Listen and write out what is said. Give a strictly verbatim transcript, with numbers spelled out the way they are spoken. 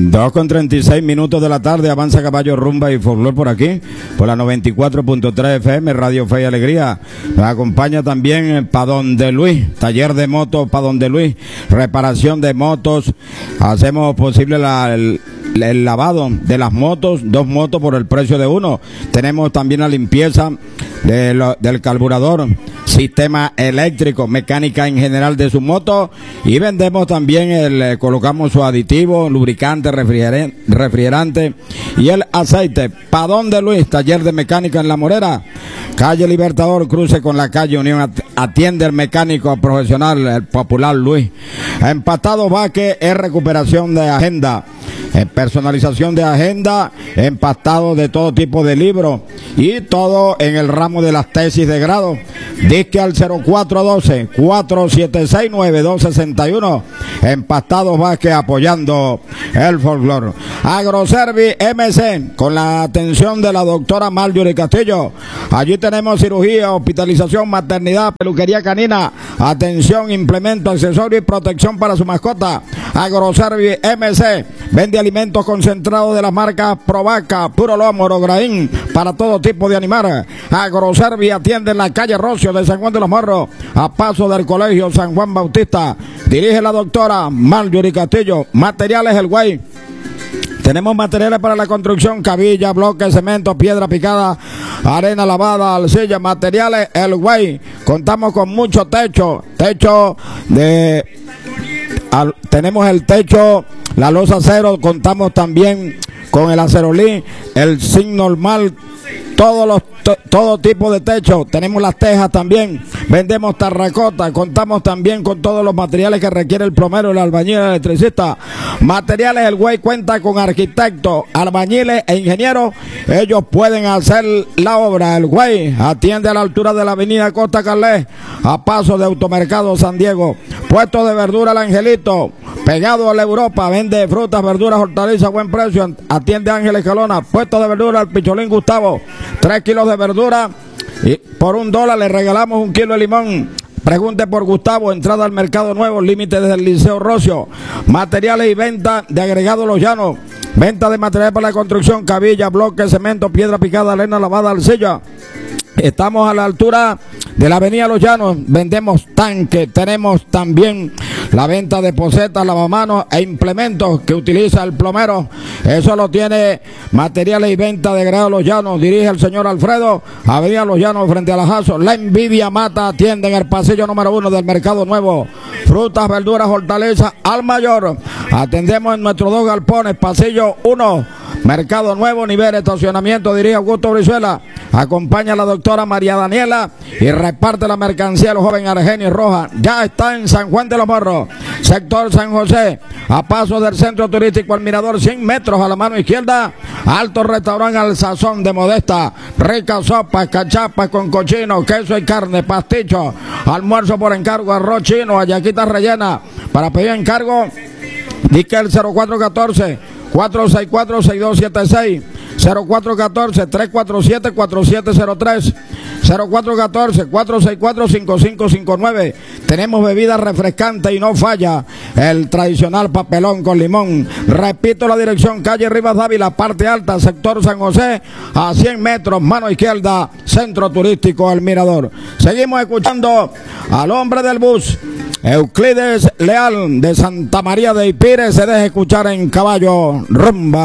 dos con treinta y seis minutos de la tarde, avanza Caballo, Rumba y Folklore por aquí, por la noventa y cuatro punto tres F M, Radio Fe y Alegría. Nos acompaña también Padón de Luis, taller de motos Padón de Luis, reparación de motos, hacemos posible la, el, el lavado de las motos, dos motos por el precio de uno. Tenemos también la limpieza de lo, del carburador, sistema eléctrico, mecánica en general de su moto, y vendemos también el, eh, colocamos su aditivo, lubricante, refrigerante, refrigerante y el aceite. Padón de Luis, taller de mecánica en La Morera, calle Libertador, cruce con la calle Unión, atiende el mecánico profesional, el popular Luis. Empastado Vaque es recuperación de agenda, eh, personalización de agenda, empastado de todo tipo de libros y todo en el ramo de las tesis de grado. Disque al cero cuatro uno dos, cuatro siete seis, nueve dos seis uno. Empastados Vázquez apoyando el folclore. Agroservi M C con la atención de la doctora Marjorie Castillo. Allí tenemos cirugía, hospitalización, maternidad, peluquería canina, atención, implemento, accesorio y protección para su mascota. Agroservi M C vende alimentos concentrados de las marcas Provaca, Puro Lomo, Orograín para todo tipo de animales. Agroservi atiende en la calle Rocio de San Juan de los Morros, a paso del colegio San Juan Bautista. Dirige la doctora Marjorie Castillo. Materiales El Güey. Tenemos materiales para la construcción, cabilla, bloques, cemento, piedra picada, arena lavada, arcilla, materiales El Güey. Contamos con mucho techo, techo de... Al, tenemos el techo, la losa acero, contamos también con el acerolín, el zinc normal, todos los to, todo tipo de techo. Tenemos las tejas también, vendemos terracota, contamos también con todos los materiales que requiere el plomero, el albañil, el electricista. Materiales El Güey cuenta con arquitectos, albañiles e ingenieros. Ellos pueden hacer la obra. El Güey atiende a la altura de la avenida Costa Carles, a paso de Automercado San Diego. Puesto de verdura El Angelito, pegado a la Europa, vende frutas, verduras, hortalizas a buen precio. Atiende Ángel Escalona. Puesto de verdura El Picholín Gustavo, tres kilos de verdura y por un dólar le regalamos un kilo de limón. Pregunte por Gustavo. Entrada al Mercado Nuevo, límite desde el Liceo Rocio. Materiales y venta de agregado Los Llanos, venta de materiales para la construcción, cabilla, bloque, cemento, piedra picada, arena lavada, arcilla. Estamos a la altura de la avenida Los Llanos, vendemos tanques, tenemos también la venta de posetas, lavamanos e implementos que utiliza el plomero. Eso lo tiene materiales y venta de grado Los Llanos. Dirige el señor Alfredo, avenida Los Llanos frente a la Jaso. La Envidia Mata atiende en el pasillo número uno del Mercado Nuevo. Frutas, verduras, hortalizas al mayor. Atendemos en nuestros dos galpones, pasillo uno, Mercado Nuevo, nivel estacionamiento. Dirige Augusto Brizuela. Acompaña a la doctora María Daniela y reparte la mercancía a los jóvenes Argenio y Roja. Ya está en San Juan de los Morros, sector San José, a paso del centro turístico El Mirador, cien metros a la mano izquierda. Alto restaurante Al Sazón de Modesta. Ricas sopas, cachapas con cochino, queso y carne, pasticho, almuerzo por encargo, arroz chino, hallaquitas rellenas. Para pedir encargo, dique el cero cuatro uno cuatro, cuatro seis cuatro, seis dos siete seis, cero cuatro uno cuatro, tres cuatro siete, cuatro siete cero tres, cero cuatro uno cuatro, cuatro seis cuatro, cinco cinco cinco nueve. Tenemos bebidas refrescantes y no falla el tradicional papelón con limón. Repito la dirección, calle Rivas Dávila, parte alta, sector San José, a cien metros, mano izquierda, centro turístico El Mirador. Seguimos escuchando al hombre del bus, Euclides Leal de Santa María de Ipire. Se deja escuchar en Caballo, Rumba.